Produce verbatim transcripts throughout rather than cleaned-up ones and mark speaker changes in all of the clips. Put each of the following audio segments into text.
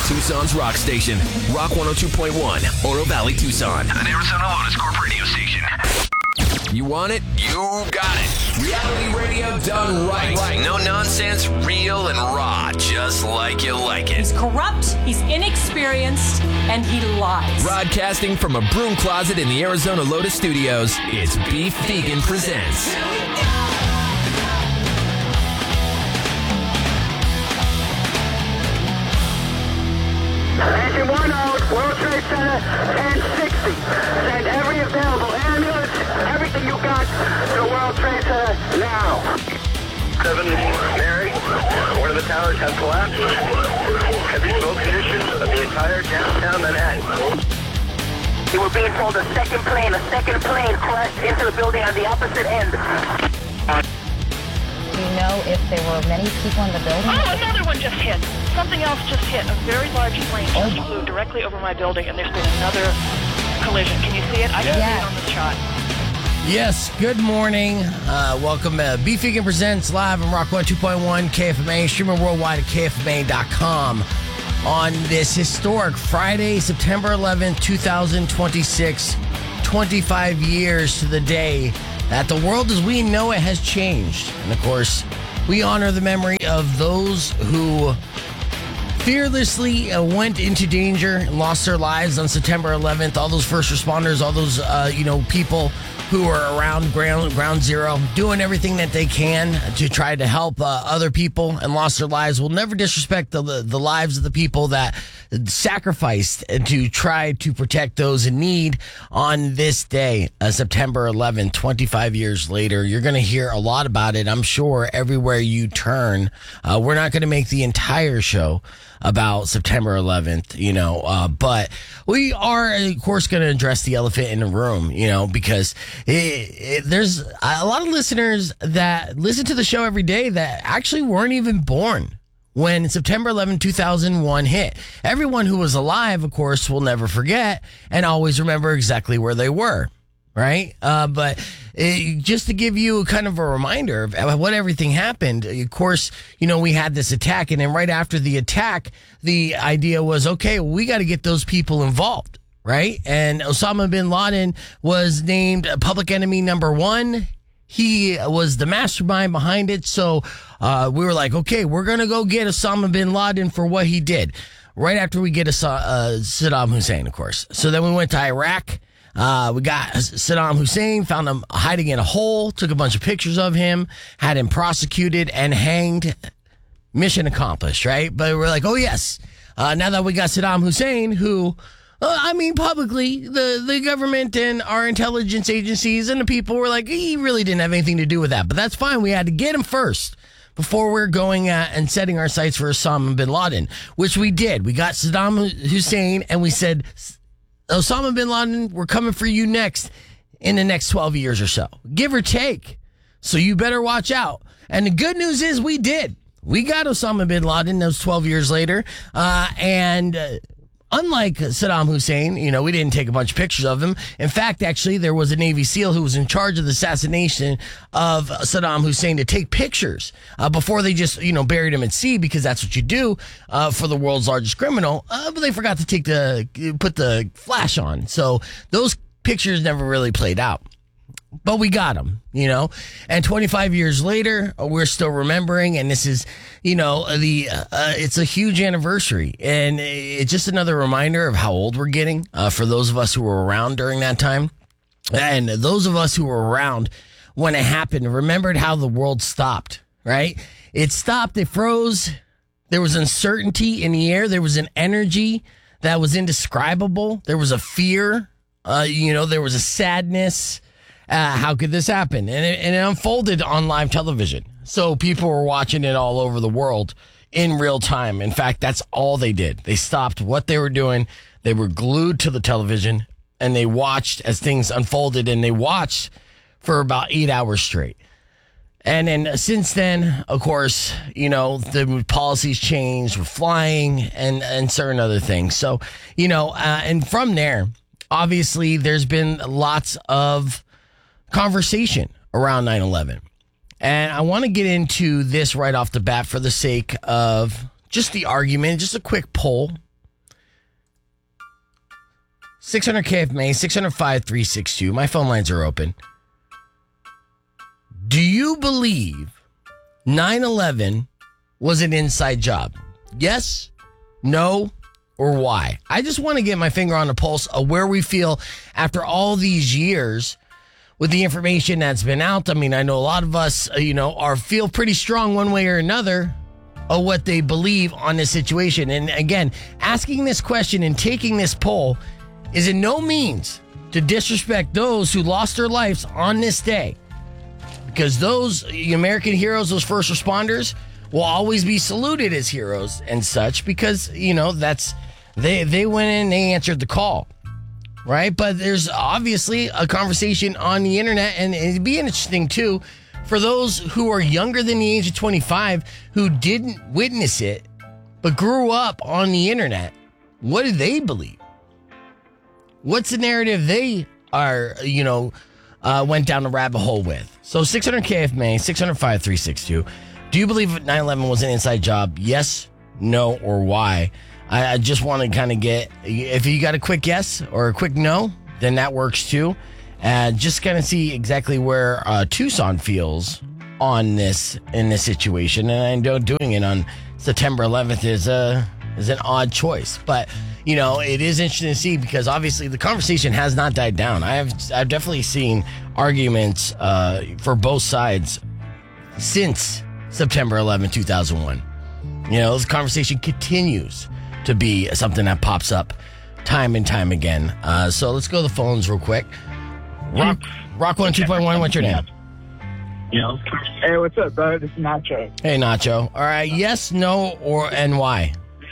Speaker 1: Tucson's rock station. Rock one oh two point one, Oro Valley, Tucson. An Arizona Lotus Corp radio station. You want it? You got it. Reality radio done right. right. No nonsense, real and raw, just like you like it.
Speaker 2: He's corrupt, he's inexperienced, and he lies.
Speaker 1: Broadcasting from a broom closet in the Arizona Lotus studios, it's Beef Vegan Presents.
Speaker 3: Engine one out, World Trade Center, ten sixty. Send every available ambulance, everything you got to World Trade Center now.
Speaker 4: seven, Mary, one of the towers has collapsed. Heavy smoke conditions of the entire downtown Manhattan.
Speaker 3: You were being told a second plane, a second plane crashed into the building on the opposite end.
Speaker 5: Do you know if there were many people in the building?
Speaker 6: Oh, another one just hit. Something else just hit. A very large plane just oh. flew directly over my building, and there's been another collision. Can you see it? I can
Speaker 5: yes.
Speaker 6: see it on the shot.
Speaker 7: Yes, good morning. Uh, welcome to Beef Vegan Presents live on Rock one oh two point one K F M A, streaming worldwide at K F M A dot com on this historic Friday, September eleventh, twenty twenty-six, twenty-five years to the day that the world as we know it has changed. And of course, we honor the memory of those who fearlessly uh, went into danger and lost their lives on September eleventh. All those first responders, all those uh, you know people who are around ground ground zero, doing everything that they can to try to help uh, other people and lost their lives. We'll never disrespect the the lives of the people that sacrificed to try to protect those in need on this day, uh, September eleventh, twenty-five years later. You're going to hear a lot about it, I'm sure, everywhere you turn. Uh, we're not going to make the entire show about September eleventh, you know, uh, but we are, of course, going to address the elephant in the room, you know, because it, it, there's a lot of listeners that listen to the show every day that actually weren't even born when September eleventh, two thousand one hit. Everyone who was alive, of course, will never forget and always remember exactly where they were. Right. Uh, but it, just to give you kind of a reminder of what everything happened, of course, you know, we had this attack. And then right after the attack, the idea was, OK, well, we got to get those people involved. Right. And Osama bin Laden was named public enemy number one. He was the mastermind behind it. So uh, we were like, OK, we're going to go get Osama bin Laden for what he did right after we get a, uh, Saddam Hussein, of course. So then we went to Iraq. Uh, we got Saddam Hussein, found him hiding in a hole, took a bunch of pictures of him, had him prosecuted and hanged. Mission accomplished, right? But we're like, oh, yes. Uh, now that we got Saddam Hussein, who, uh, I mean, publicly, the, the government and our intelligence agencies and the people were like, he really didn't have anything to do with that. But that's fine. We had to get him first before we're going uh, and setting our sights for Osama bin Laden, which we did. We got Saddam Hussein and we said, Osama bin Laden, we're coming for you next in the next twelve years or so, give or take. So you better watch out. And the good news is we did. We got Osama bin Laden those twelve years later. Uh, and uh, unlike Saddam Hussein, you know, we didn't take a bunch of pictures of him. In fact, actually, there was a Navy SEAL who was in charge of the assassination of Saddam Hussein to take pictures uh, before they just, you know, buried him at sea, because that's what you do uh, for the world's largest criminal. Uh, but they forgot to take the, put the flash on. So those pictures never really played out. But we got him, you know, and twenty-five years later, we're still remembering. And this is, you know, the uh, it's a huge anniversary. And it's just another reminder of how old we're getting uh, for those of us who were around during that time. And those of us who were around when it happened remembered how the world stopped, right? It stopped. It froze. There was uncertainty in the air. There was an energy that was indescribable. There was a fear. Uh, you know, there was a sadness. Uh, how could this happen? And it, and it unfolded on live television. So people were watching it all over the world in real time. In fact, that's all they did. They stopped what they were doing. They were glued to the television and they watched as things unfolded, and they watched for about eight hours straight. And then since then, of course, you know, the policies changed with flying and, and certain other things. So, you know, uh, and from there, obviously, there's been lots of conversation around nine eleven. And I want to get into this right off the bat for the sake of just the argument, just a quick poll. six hundred K F M A, six hundred five three six two. My phone lines are open. Do you believe nine eleven was an inside job? Yes, no, or why? I just want to get my finger on the pulse of where we feel after all these years with the information that's been out. I mean, I know a lot of us, uh, you know, are feel pretty strong one way or another of what they believe on this situation. And again, asking this question and taking this poll is in no means to disrespect those who lost their lives on this day. Because those American heroes, those first responders, will always be saluted as heroes and such because, you know, that's they they went in, they answered the call, right? But there's obviously a conversation on the internet, and it'd be interesting, too, for those who are younger than the age of twenty-five who didn't witness it but grew up on the internet. What do they believe? What's the narrative they are, you know, uh, went down the rabbit hole with? So six hundred K F M A, six hundred five three six two. Do you believe nine eleven was an inside job? Yes, no, or why? I, I just want to kind of get, if you got a quick yes or a quick no, then that works too. And uh, just kind of see exactly where uh, Tucson feels on this, in this situation. And I know doing it on September eleventh is a, is an odd choice. But, you know, it is interesting to see because obviously the conversation has not died down. I have, I've definitely seen arguments uh, for both sides since September eleventh, two thousand one. You know, this conversation continues to be something that pops up time and time again. Uh, so let's go to the phones real quick. Rock, Rock one two point one, what's your name?
Speaker 8: Hey, what's up, bro? This is Nacho.
Speaker 7: Hey, Nacho. All right, yes, no, or and why?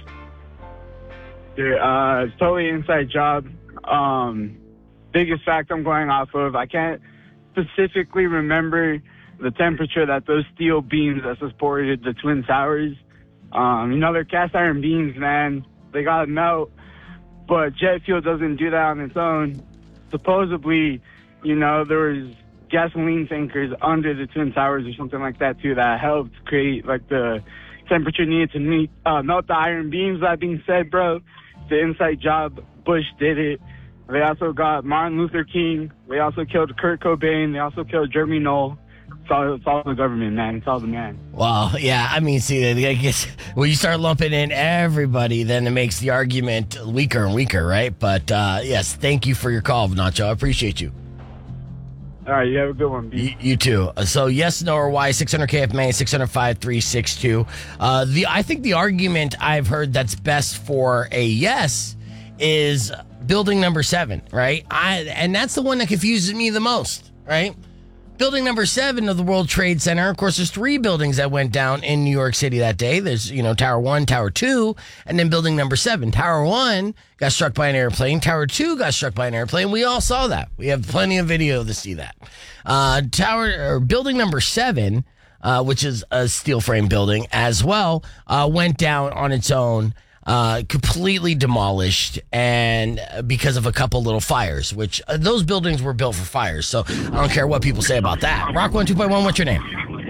Speaker 8: Dude, uh, it's totally inside job. Um, biggest fact I'm going off of, I can't specifically remember the temperature that those steel beams that supported the Twin Towers. Um, you know, they're cast iron beams, man. They gotta melt. But jet fuel doesn't do that on its own. Supposedly, you know, there was gasoline tankers under the Twin Towers or something like that, too, that helped create, like, the temperature needed to meet, uh, melt the iron beams. That being said, bro, the inside job, Bush did it. They also got Martin Luther King. They also killed Kurt Cobain. They also killed Jeremy Knoll. It's all, it's all the government, man. It's all the man.
Speaker 7: Well, yeah, I mean, see, I guess when you start lumping in everybody, then it makes the argument weaker and weaker, right? But, uh, yes, thank you for your call, Nacho. I appreciate you.
Speaker 8: All right, you have a good one, B.
Speaker 7: You, you too. Uh, so, yes, no, or why? six hundred K F M A, six hundred five three six two. Uh, the I think the argument I've heard that's best for a yes is building number seven, right? I and that's the one that confuses me the most, right? Building number seven of the World Trade Center. Of course, there's three buildings that went down in New York City that day. There's, you know, Tower One, Tower Two, and then building number seven. Tower One got struck by an airplane. Tower Two got struck by an airplane. We all saw that. We have plenty of video to see that. Uh, Tower or building number seven, uh, which is a steel frame building as well, uh, went down on its own. Uh, completely demolished, and because of a couple little fires, which uh, those buildings were built for fires. So I don't care what people say about that. Rock one two point one, what's your name?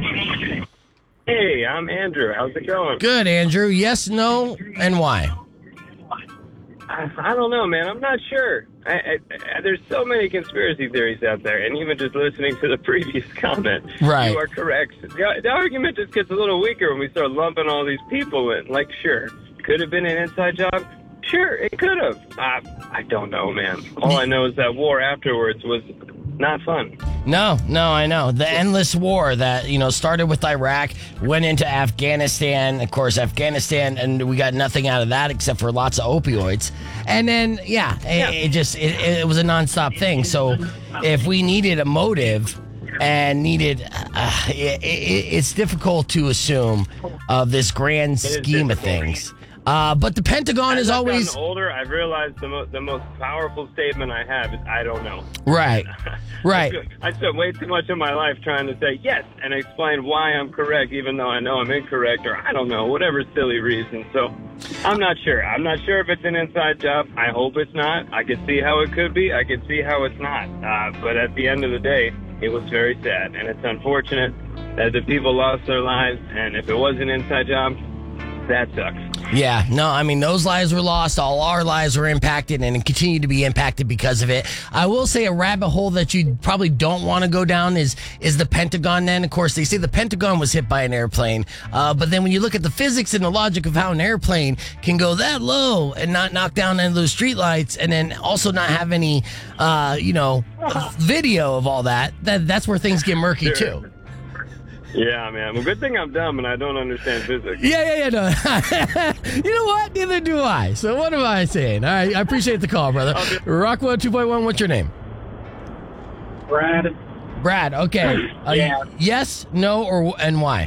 Speaker 9: Hey, I'm Andrew. How's it going?
Speaker 7: Good, Andrew. Yes, no, and why?
Speaker 9: I, I don't know, man. I'm not sure. I, I, I, there's so many conspiracy theories out there, and even just listening to the previous comment,
Speaker 7: right.
Speaker 9: You are correct. The, the argument just gets a little weaker when we start lumping all these people in. Like, sure. Could have been an inside job? Sure, it could have. Uh, I don't know, man. All I know is that war afterwards was not fun.
Speaker 7: No, no, I know. The endless war that, you know, started with Iraq, went into Afghanistan. Of course, Afghanistan, and we got nothing out of that except for lots of opioids. And then, yeah,
Speaker 9: yeah.
Speaker 7: It, it just, it, it was a nonstop thing. So if we needed a motive and needed, uh, it, it, it's difficult to assume of this grand scheme of things. Uh, but the Pentagon
Speaker 9: As
Speaker 7: is
Speaker 9: I've
Speaker 7: always
Speaker 9: gotten older. I've realized the most the most powerful statement I have is I don't know.
Speaker 7: Right, right.
Speaker 9: I, spent, I spent way too much of my life trying to say yes and explain why I'm correct, even though I know I'm incorrect, or I don't know, whatever silly reason. So I'm not sure. I'm not sure if it's an inside job. I hope it's not. I could see how it could be. I could see how it's not. Uh, but at the end of the day, it was very sad, and it's unfortunate that the people lost their lives. And if it was an inside job, that sucks.
Speaker 7: Yeah, no, I mean, those lives were lost. All our lives were impacted and continue to be impacted because of it. I will say a rabbit hole that you probably don't want to go down is is the Pentagon then. Of course, they say the Pentagon was hit by an airplane. Uh, but then when you look at the physics and the logic of how an airplane can go that low and not knock down any of those streetlights and then also not have any, uh, you know, video of all that, that that's where things get murky,
Speaker 9: Sure.
Speaker 7: too.
Speaker 9: Yeah, man. Well, good thing I'm dumb and I don't understand physics.
Speaker 7: Yeah, yeah, yeah. No. You know what? Neither do I. So what am I saying? All right, I appreciate the call, brother. Rock one two point one, what's your name?
Speaker 10: Brad.
Speaker 7: Brad, okay. Uh,
Speaker 10: Yeah.
Speaker 7: Yes, no, or and why?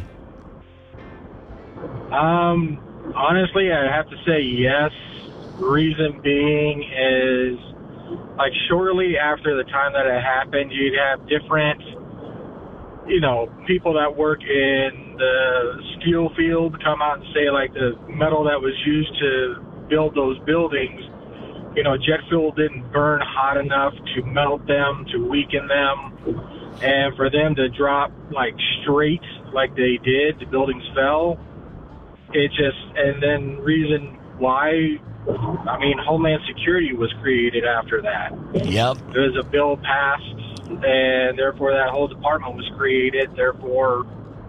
Speaker 10: Um, honestly, I have to say yes. Reason being is, like, shortly after the time that it happened, you'd have different, you know, people that work in the steel field come out and say, like, the metal that was used to build those buildings, you know, jet fuel didn't burn hot enough to melt them, to weaken them, and for them to drop, like, straight like they did, the buildings fell. It just, and then reason why, I mean, Homeland Security was created after that.
Speaker 7: Yep.
Speaker 10: There was a bill passed, and therefore that whole department was created, therefore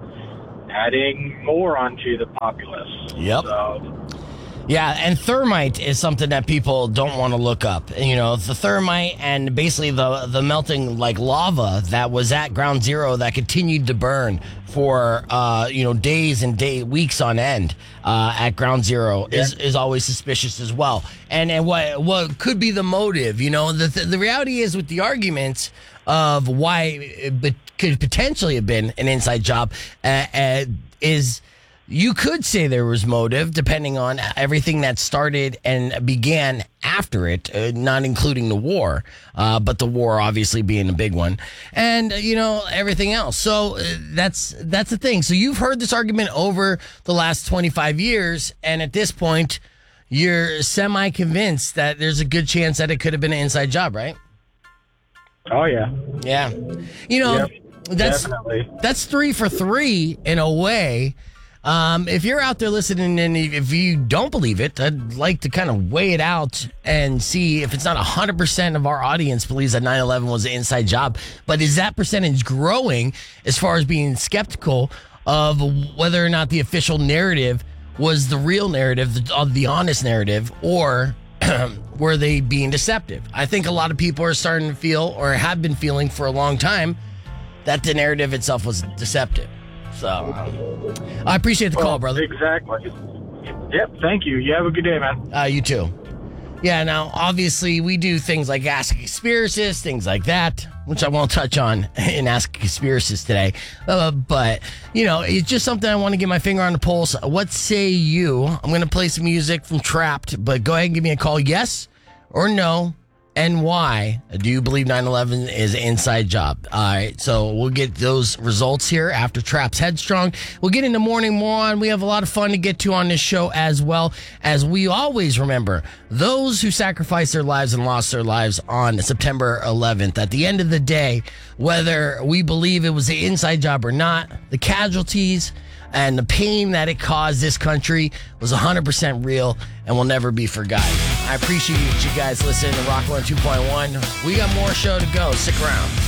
Speaker 10: adding more onto the populace.
Speaker 7: Yep.
Speaker 10: So,
Speaker 7: Yeah, and thermite is something that people don't want to look up. You know, the thermite and basically the the melting like lava that was at ground zero that continued to burn for uh, you know days and day weeks on end uh, at ground zero yeah. is, is always suspicious as well. And and what what could be the motive? You know, the the reality is with the arguments of why it could potentially have been an inside job uh, uh, is. You could say there was motive, depending on everything that started and began after it, uh, not including the war, uh, but the war obviously being a big one, and uh, you know everything else. So uh, that's that's the thing. So you've heard this argument over the last twenty-five years, and at this point, you're semi-convinced that there's a good chance that it could have been an inside job, right?
Speaker 10: oh, yeah.
Speaker 7: Yeah, you know
Speaker 10: Yep,
Speaker 7: that's
Speaker 10: definitely.
Speaker 7: that's three for three in a way. Um, if you're out there listening and if you don't believe it, I'd like to kind of weigh it out and see if it's not one hundred percent of our audience believes that nine eleven was an inside job. But is that percentage growing as far as being skeptical of whether or not the official narrative was the real narrative, the, the honest narrative, or were they being deceptive? I think a lot of people are starting to feel or have been feeling for a long time that the narrative itself was deceptive. So, I appreciate the call,
Speaker 10: Well,
Speaker 7: brother.
Speaker 10: Exactly. Yep, thank you. You have a good day, man.
Speaker 7: Uh, you too. Yeah, now, obviously, we do things like Ask a Conspiracist, things like that, which I won't touch on in Ask a Conspiracist today. Uh, but, you know, it's just something I want to get my finger on the pulse. What say you? I'm going to play some music from Trapped, but go ahead and give me a call. Yes or no? And why do you believe nine eleven is an inside job? All right, so we'll get those results here after Traps Headstrong. We'll get into Morning Moron. We have a lot of fun to get to on this show as well, as we always remember those who sacrificed their lives and lost their lives on September eleventh. At the end of the day, whether we believe it was an inside job or not, the casualties and the pain that it caused this country was one hundred percent real and will never be forgotten. I appreciate you guys listening to Rock one two point one. We got more show to go. Stick around.